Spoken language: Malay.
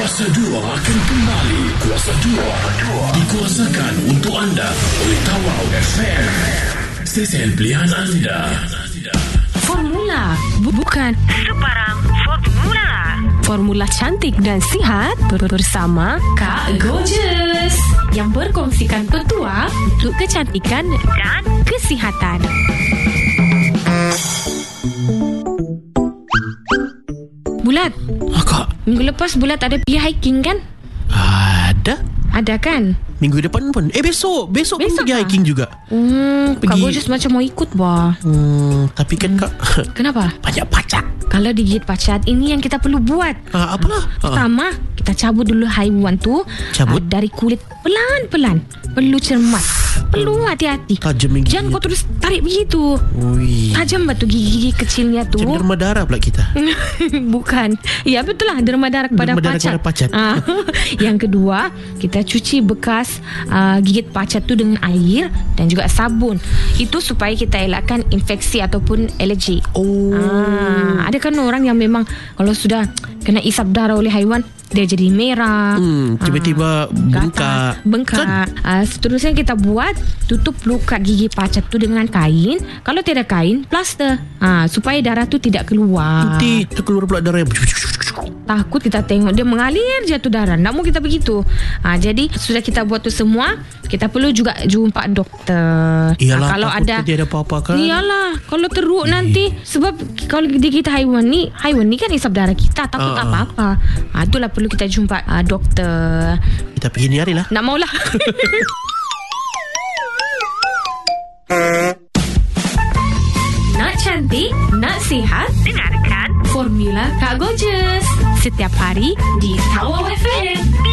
Kuasa 2 akan kembali. Kuasa 2 dikuasakan untuk anda oleh Tawau FM, stesen pilihan anda. Formula bukan sebarang formula. Formula cantik dan sihat bersama Kak Gorgeous yang berkongsikan petua untuk kecantikan dan kesihatan. Bulat, Kak, minggu lepas Bulat ada pergi hiking kan? ada? Ada kan? Minggu depan pun. Besok pun pergi lah? hiking juga. Kak Gorgeous macam mau ikut bah. Tapi kan Kak, Kenapa? banyak pacat. Kalau digigit pacat, ini yang kita perlu buat. Apalah? Pertama, kita cabut dulu haiwan tu. Cabut? Dari kulit pelan-pelan. Perlu cermat. Perlu hati-hati. Tajam gigi. Jangan kau terus tarik begitu. Ui. Tajam batu gigi-gigi kecilnya tu. Macam derma darah pula kita. Bukan. Ya betul lah, derma darah kepada Derma darah pacat. kepada pacat. Yang kedua, kita cuci bekas gigit pacat tu dengan air dan juga sabun. Itu supaya kita elakkan infeksi ataupun alergi. Ada kan orang yang memang kalau sudah kena isap darah oleh haiwan, dia jadi merah, tiba-tiba bengkak. Bengkak. Seterusnya kita buat tutup luka gigi pacat tu dengan kain. Kalau tiada kain, plaster. Supaya darah tu tidak keluar. Nanti terkeluar pula darah. Takut kita tengok dia mengalir jatuh darah. Tak mau kita begitu. Jadi sudah kita buat tu semua, kita perlu juga jumpa doktor. Iyalah, kalau ada dia ada apa-apa kan. Iyalah, kalau teruk nanti. Sebab kalau kita haiwan ni kan isap darah kita, takut apa-apa. Itulah perlu kita jumpa doktor. Kita pergi ni hari lah. Nak maulah. Nak cantik, nak sihat, dengarkan Formula Kak Gorgeous setiap hari di Tawau